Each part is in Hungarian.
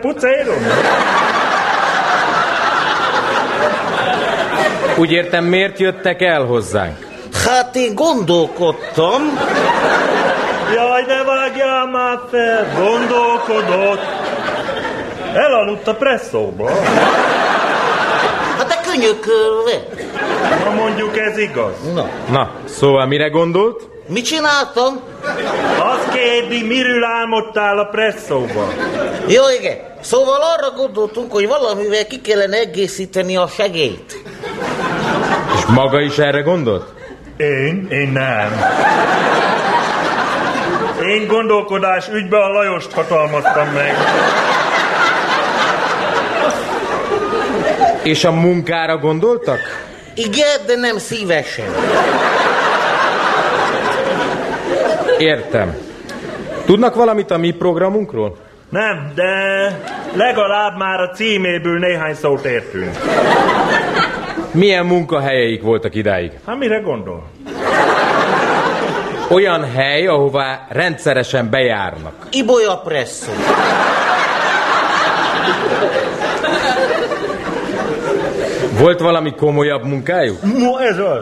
pucérom. Úgy értem, miért jöttek el hozzánk? Hát én gondolkodtam. Jaj, ne vágjál már fel, gondolkodott. Elaludt a presszóba. Hát de könyökölve. Na mondjuk ez igaz. Na, szóval mire gondolt? Mit csináltam? Azt kérdi, miről álmodtál a presszóba? Jó, igen. Szóval arra gondoltunk, hogy valamivel ki kellene egészíteni a segélyt. És maga is erre gondolt? Én nem. Én gondolkodás ügybe a Lajost hatalmaztam meg. És a munkára gondoltak? Igen, de nem szívesen. Értem. Tudnak valamit a mi programunkról? Nem, de legalább már a címéből néhány szót értünk. Milyen munkahelyeik voltak idáig? Hát mire gondol? Olyan hely, ahová rendszeresen bejárnak. Ibolya presszó. Volt valami komolyabb munkájuk? No, ez az.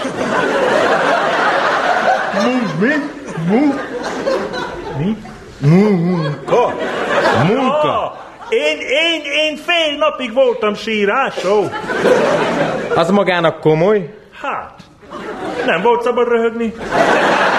Munka. Munka. Én fél napig voltam síráson. Az magának komoly? Hát, nem volt szabad röhögni.